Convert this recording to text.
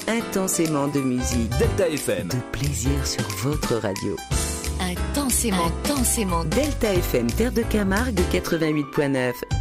intensément de musique, Delta FM, de plaisir sur votre radio. Intensément. Delta FM, Terre de Camargue 88.9.